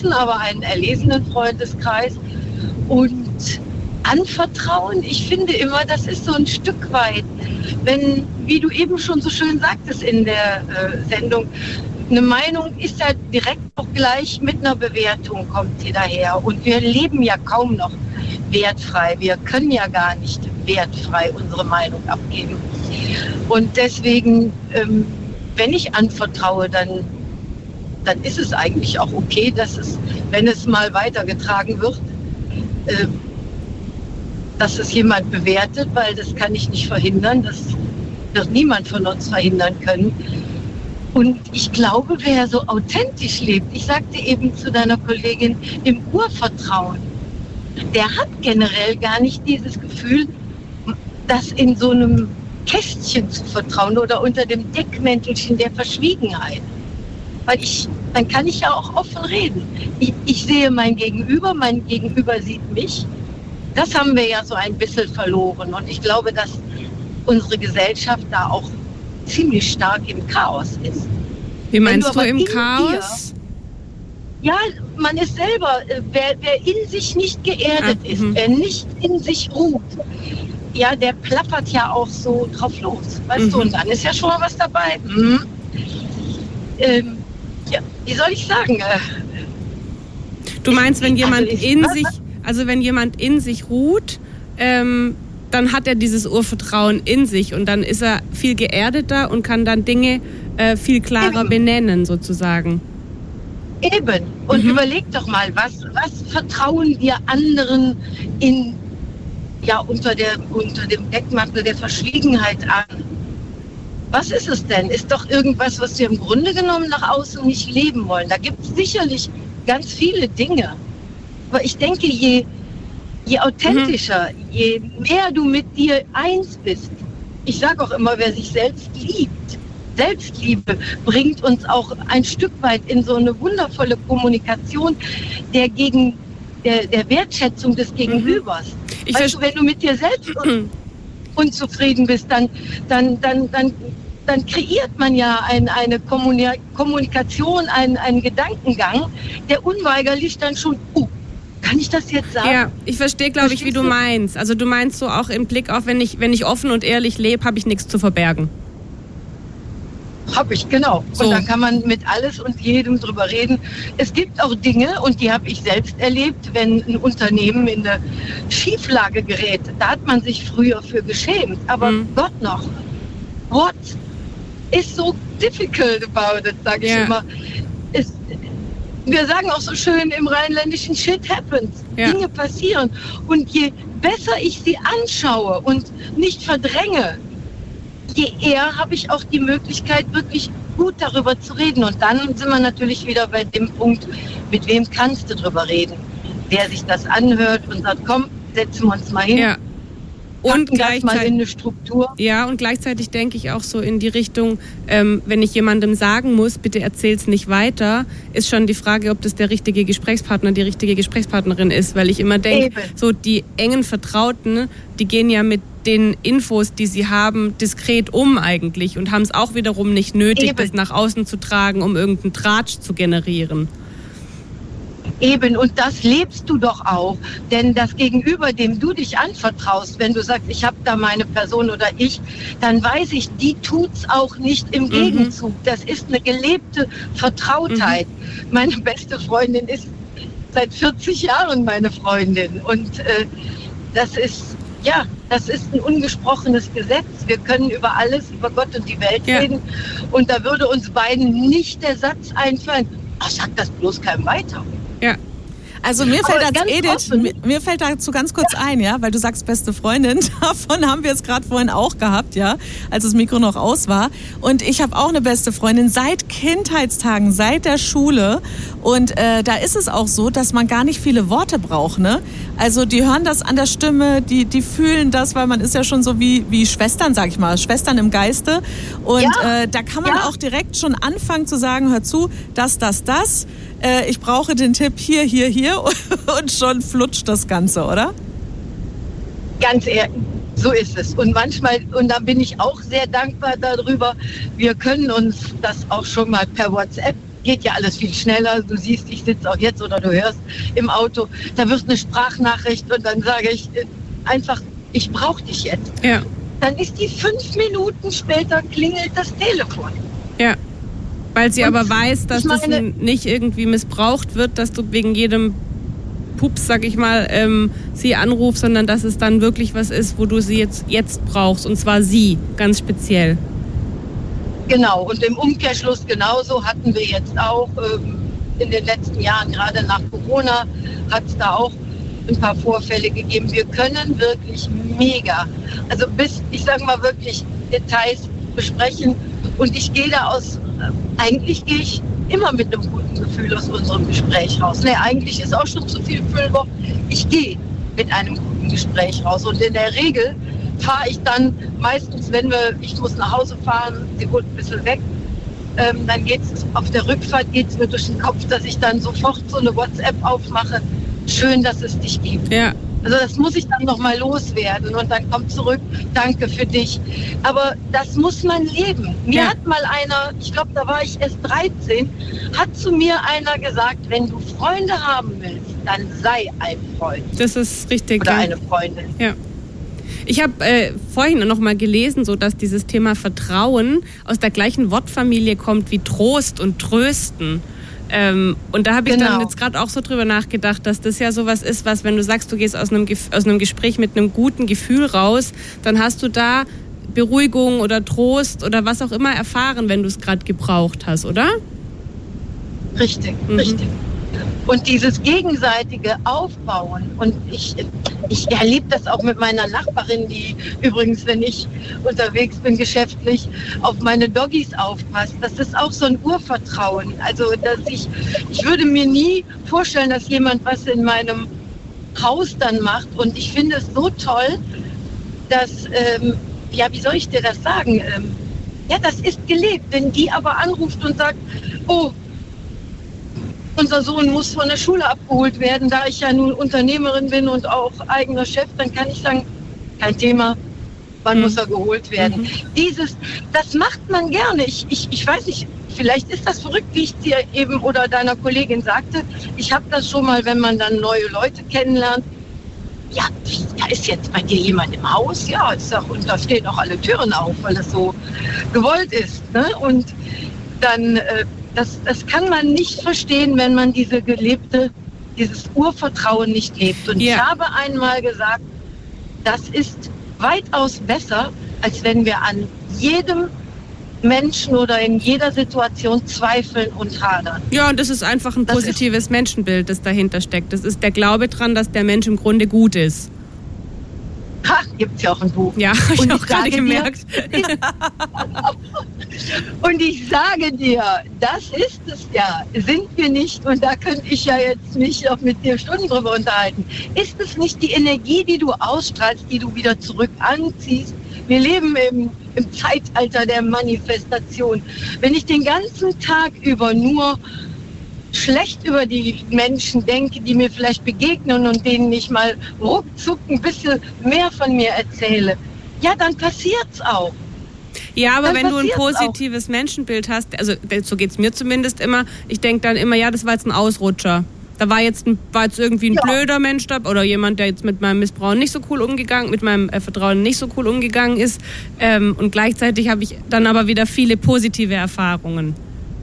aber einen erlesenen Freundeskreis. Und anvertrauen, ich finde immer, das ist so ein Stück weit, wenn, wie du eben schon so schön sagtest in der Sendung, eine Meinung ist ja direkt auch gleich mit einer Bewertung, kommt sie daher. Und wir leben ja kaum noch wertfrei. Wir können ja gar nicht wertfrei unsere Meinung abgeben. Und deswegen, wenn ich anvertraue, dann ist es eigentlich auch okay, dass es, wenn es mal weitergetragen wird, dass es jemand bewertet, weil das kann ich nicht verhindern. Das wird niemand von uns verhindern können. Und ich glaube, wer so authentisch lebt, ich sagte eben zu deiner Kollegin, im Urvertrauen, der hat generell gar nicht dieses Gefühl, das in so einem Kästchen zu vertrauen oder unter dem Deckmäntelchen der Verschwiegenheit. Weil dann kann ich ja auch offen reden. Ich sehe mein Gegenüber sieht mich. Das haben wir ja so ein bisschen verloren. Und ich glaube, dass unsere Gesellschaft da auch ziemlich stark im Chaos ist. Wie meinst du im Chaos? Ja, man ist selber, wer in sich nicht geerdet ist, wer nicht in sich ruht, ja, der plappert ja auch so drauf los. Weißt du, und dann ist ja schon mal was dabei. Ja, wie soll ich sagen? Du meinst, wenn jemand wenn jemand in sich ruht, dann hat er dieses Urvertrauen in sich und dann ist er viel geerdeter und kann dann Dinge viel klarer benennen, sozusagen. Eben. Und überleg doch mal, was vertrauen wir anderen unter dem Deckmantel der Verschwiegenheit an? Was ist es denn? Ist doch irgendwas, was wir im Grunde genommen nach außen nicht leben wollen. Da gibt es sicherlich ganz viele Dinge. Aber ich denke, je authentischer, je mehr du mit dir eins bist, ich sage auch immer, wer sich selbst liebt, Selbstliebe bringt uns auch ein Stück weit in so eine wundervolle Kommunikation der Wertschätzung des Gegenübers. Weißt du, wenn du mit dir selbst unzufrieden bist, dann kreiert man ja eine Kommunikation, einen Gedankengang, der unweigerlich dann schon, kann ich das jetzt sagen? Ja, ich verstehe, glaube ich, wie du meinst. Also du meinst so auch im Blick auf, wenn ich offen und ehrlich lebe, habe ich nichts zu verbergen. Habe ich, genau. So. Und dann kann man mit alles und jedem drüber reden. Es gibt auch Dinge, und die habe ich selbst erlebt, wenn ein Unternehmen in eine Schieflage gerät. Da hat man sich früher für geschämt. Aber Gott noch, what is so difficult about it, sage ich immer. Wir sagen auch so schön im Rheinländischen, shit happens. Ja. Dinge passieren. Und je besser ich sie anschaue und nicht verdränge, je eher habe ich auch die Möglichkeit, wirklich gut darüber zu reden. Und dann sind wir natürlich wieder bei dem Punkt, mit wem kannst du drüber reden? Wer sich das anhört und sagt, komm, setzen wir uns mal hin. Ja. Und gleichzeitig mal in eine Struktur. Ja, und gleichzeitig denke ich auch so in die Richtung, wenn ich jemandem sagen muss, bitte erzähl's nicht weiter, ist schon die Frage, ob das der richtige Gesprächspartner, die richtige Gesprächspartnerin ist, weil ich immer denke, so die engen Vertrauten, die gehen ja mit den Infos, die sie haben, diskret um eigentlich und haben es auch wiederum nicht nötig, das nach außen zu tragen, um irgendeinen Tratsch zu generieren. Eben, und das lebst du doch auch. Denn das Gegenüber, dem du dich anvertraust, wenn du sagst, ich habe da meine Person oder ich, dann weiß ich, die tut's auch nicht im Gegenzug. Das ist eine gelebte Vertrautheit. Meine beste Freundin ist seit 40 Jahren meine Freundin. Und das ist ein ungesprochenes Gesetz. Wir können über alles, über Gott und die Welt reden. Und da würde uns beiden nicht der Satz einfallen, sag das bloß keinem weiter. Ja. Also mir fällt dazu ganz kurz ein, ja, weil du sagst beste Freundin, davon haben wir es gerade vorhin auch gehabt, ja, als das Mikro noch aus war. Und ich habe auch eine beste Freundin seit Kindheitstagen, seit der Schule. Und da ist es auch so, dass man gar nicht viele Worte braucht, ne? Also die hören das an der Stimme, die fühlen das, weil man ist ja schon so wie Schwestern, sag ich mal, Schwestern im Geiste. Und da kann man auch direkt schon anfangen zu sagen, hör zu, das. Ich brauche den Tipp hier und schon flutscht das Ganze, oder? Ganz ehrlich, so ist es. Und manchmal, und da bin ich auch sehr dankbar darüber, wir können uns das auch schon mal per WhatsApp geht ja alles viel schneller. Du siehst, ich sitze auch jetzt oder du hörst im Auto, da wird eine Sprachnachricht und dann sage ich einfach, ich brauche dich jetzt. Ja. Dann ist die 5 Minuten später klingelt das Telefon. Ja, weil sie aber weiß, dass das nicht irgendwie missbraucht wird, dass du wegen jedem Pups, sag ich mal, sie anrufst, sondern dass es dann wirklich was ist, wo du sie jetzt brauchst, und zwar sie, ganz speziell. Genau, und im Umkehrschluss genauso hatten wir jetzt auch in den letzten Jahren, gerade nach Corona, hat es da auch ein paar Vorfälle gegeben. Wir können wirklich mega, also ich sage mal wirklich Details besprechen, und ich gehe da eigentlich gehe ich immer mit einem guten Gefühl aus unserem Gespräch raus. Eigentlich ist auch schon zu viel Pulver. Ich gehe mit einem guten Gespräch raus, und in der Regel fahre ich dann meistens, ich muss nach Hause fahren, sie wohnt ein bisschen weg, dann geht's auf der Rückfahrt geht's mir durch den Kopf, dass ich dann sofort so eine WhatsApp aufmache. Schön, dass es dich gibt. Ja. Also das muss ich dann nochmal loswerden, und dann kommt zurück, danke für dich. Aber das muss man leben. Mir hat mal einer, ich glaube, da war ich erst 13, hat zu mir einer gesagt, wenn du Freunde haben willst, dann sei ein Freund. Das ist richtig. Oder eine Freundin. Ja. Ich habe vorhin noch mal gelesen, so dass dieses Thema Vertrauen aus der gleichen Wortfamilie kommt wie Trost und Trösten. Und da habe ich dann jetzt gerade auch so drüber nachgedacht, dass das ja sowas ist, was, wenn du sagst, du gehst aus einem Gespräch mit einem guten Gefühl raus, dann hast du da Beruhigung oder Trost oder was auch immer erfahren, wenn du es gerade gebraucht hast, oder? Richtig, richtig. Und dieses gegenseitige Aufbauen, und ich erlebe das auch mit meiner Nachbarin, die übrigens, wenn ich unterwegs bin geschäftlich, auf meine Doggies aufpasst. Das ist auch so ein Urvertrauen. Also dass ich würde mir nie vorstellen, dass jemand was in meinem Haus dann macht, und ich finde es so toll, dass, wie soll ich dir das sagen? Das ist gelebt. Wenn die aber anruft und sagt, oh, unser Sohn muss von der Schule abgeholt werden, da ich ja nun Unternehmerin bin und auch eigener Chef, dann kann ich sagen, kein Thema, wann muss er geholt werden. Das macht man gerne. Ich weiß nicht, vielleicht ist das verrückt, wie ich dir eben oder deiner Kollegin sagte. Ich habe das schon mal, wenn man dann neue Leute kennenlernt. Ja, da ist jetzt bei dir jemand im Haus, ja, und da stehen auch alle Türen auf, weil das so gewollt ist. Ne? Und dann das kann man nicht verstehen, wenn man dieses Urvertrauen nicht lebt. Und ich habe einmal gesagt, das ist weitaus besser, als wenn wir an jedem Menschen oder in jeder Situation zweifeln und hadern. Ja, und das ist einfach ein positives Menschenbild, das dahinter steckt. Das ist der Glaube dran, dass der Mensch im Grunde gut ist. Gibt's ja auch ein Buch. Ja, habe ich auch gerade gemerkt. Und ich sage dir, das ist es ja. Sind wir nicht, und da könnte ich ja jetzt mich auch mit dir Stunden drüber unterhalten, ist es nicht die Energie, die du ausstrahlst, die du wieder zurück anziehst? Wir leben im Zeitalter der Manifestation. Wenn ich den ganzen Tag über nur schlecht über die Menschen denke, die mir vielleicht begegnen und denen ich mal ruckzuck ein bisschen mehr von mir erzähle, ja, dann passiert's auch. Ja, aber wenn du ein positives Menschenbild hast, also so geht's mir zumindest immer, ich denke dann immer, ja, das war jetzt ein Ausrutscher. Da war jetzt irgendwie ein blöder Mensch da oder jemand, der jetzt mit meinem Misstrauen nicht so cool umgegangen, mit meinem Vertrauen nicht so cool umgegangen ist. Und gleichzeitig habe ich dann aber wieder viele positive Erfahrungen.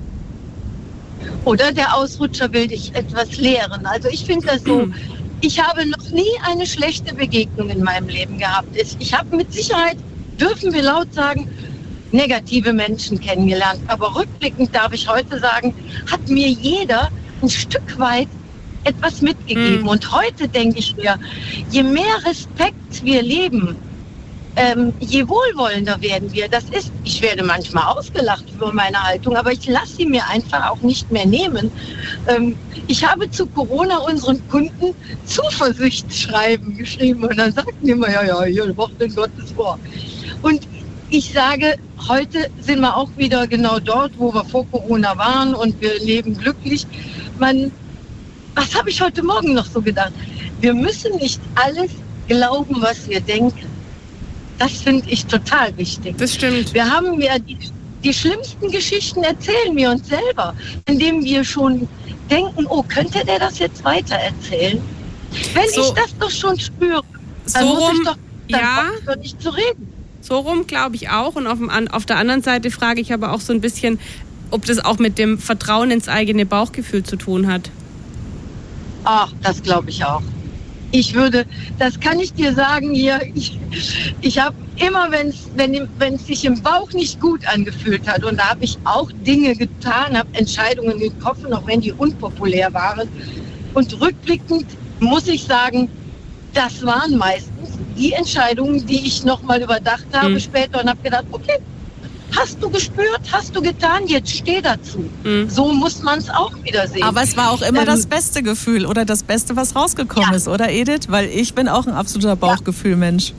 Oder der Ausrutscher will dich etwas lehren. Also ich finde das so, ich habe noch nie eine schlechte Begegnung in meinem Leben gehabt. Ich habe mit Sicherheit, dürfen wir laut sagen, negative Menschen kennengelernt. Aber rückblickend darf ich heute sagen, hat mir jeder ein Stück weit etwas mitgegeben. Und heute denke ich mir, je mehr Respekt wir leben, je wohlwollender werden wir. Ich werde manchmal ausgelacht für meine Haltung, aber ich lasse sie mir einfach auch nicht mehr nehmen. Ich habe zu Corona unseren Kunden Zuversichtsschreiben geschrieben, und dann sagten die immer, ja, hier Wort in Gottes Wort. Und ich sage, heute sind wir auch wieder genau dort, wo wir vor Corona waren, und wir leben glücklich. Was habe ich heute Morgen noch so gedacht? Wir müssen nicht alles glauben, was wir denken. Das finde ich total wichtig. Das stimmt. Wir haben ja die schlimmsten Geschichten erzählen wir uns selber, indem wir schon denken, oh, könnte der das jetzt weiter erzählen? Wenn ich das doch schon spüre, dann muss ich doch nicht zu reden. So rum glaube ich auch. Und auf der anderen Seite frage ich aber auch so ein bisschen, ob das auch mit dem Vertrauen ins eigene Bauchgefühl zu tun hat. Ach, das glaube ich auch. Das kann ich dir sagen hier, ich habe immer, wenn es sich im Bauch nicht gut angefühlt hat, und da habe ich auch Dinge getan, habe Entscheidungen getroffen, auch wenn die unpopulär waren. Und rückblickend muss ich sagen, das waren meistens die Entscheidungen, die ich nochmal überdacht habe später und habe gedacht, okay, hast du gespürt, hast du getan, jetzt steh dazu. So muss man es auch wieder sehen. Aber es war auch immer das beste Gefühl oder das Beste, was rausgekommen ist, oder Edith? Weil ich bin auch ein absoluter Bauchgefühl-Mensch.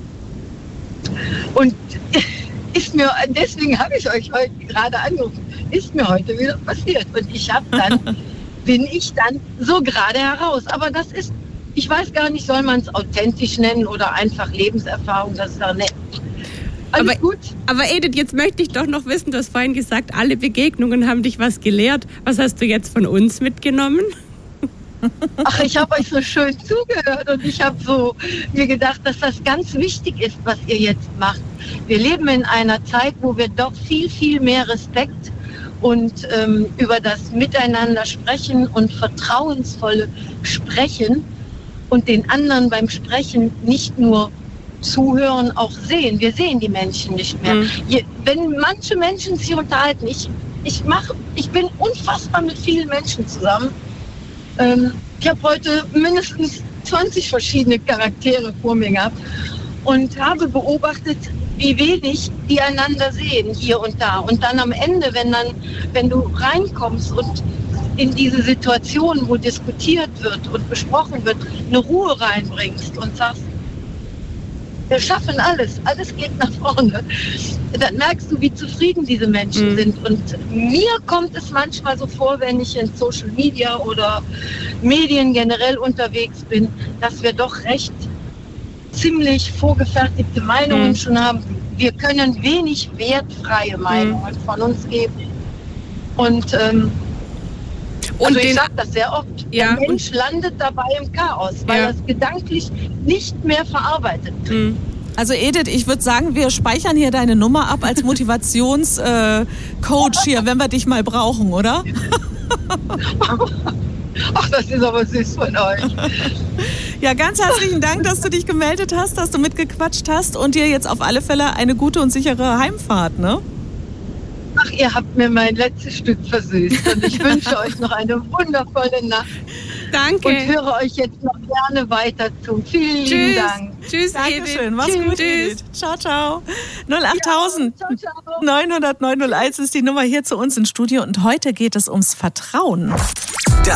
Und deswegen habe ich euch heute gerade angerufen, ist mir heute wieder passiert. Und bin ich dann so gerade heraus. Aber das ist, ich weiß gar nicht, soll man es authentisch nennen oder einfach Lebenserfahrung, das ist doch nett. Alles gut. Aber Edith, jetzt möchte ich doch noch wissen, du hast vorhin gesagt, alle Begegnungen haben dich was gelehrt. Was hast du jetzt von uns mitgenommen? Ach, ich habe euch so schön zugehört und ich habe mir gedacht, dass das ganz wichtig ist, was ihr jetzt macht. Wir leben in einer Zeit, wo wir doch viel, viel mehr Respekt und über das Miteinander sprechen und vertrauensvolle Sprechen und den anderen beim Sprechen nicht nur zuhören, auch sehen. Wir sehen die Menschen nicht mehr. Wenn manche Menschen sich unterhalten, ich bin unfassbar mit vielen Menschen zusammen. Ich habe heute mindestens 20 verschiedene Charaktere vor mir gehabt und habe beobachtet, wie wenig die einander sehen, hier und da. Und dann am Ende, wenn du reinkommst und in diese Situation, wo diskutiert wird und besprochen wird, eine Ruhe reinbringst und sagst, wir schaffen alles geht nach vorne. Dann merkst du, wie zufrieden diese Menschen sind. Und mir kommt es manchmal so vor, wenn ich in Social Media oder Medien generell unterwegs bin, dass wir doch recht ziemlich vorgefertigte Meinungen schon haben. Wir können wenig wertfreie Meinungen von uns geben. Und ich sage das sehr oft, der Mensch landet dabei im Chaos, weil er es gedanklich nicht mehr verarbeitet. Also Edith, ich würde sagen, wir speichern hier deine Nummer ab als Motivationscoach hier, wenn wir dich mal brauchen, oder? Ach, das ist aber süß von euch. Ja, ganz herzlichen Dank, dass du dich gemeldet hast, dass du mitgequatscht hast und dir jetzt auf alle Fälle eine gute und sichere Heimfahrt, ne? Ach, ihr habt mir mein letztes Stück versüßt und ich wünsche euch noch eine wundervolle Nacht. Danke. Und höre euch jetzt noch gerne weiter zu. Vielen lieben Dank. Tschüss, Dankeschön. Mach's gut, Edith. Ciao, ciao. 08000 900 901 ist die Nummer hier zu uns ins Studio und heute geht es ums Vertrauen.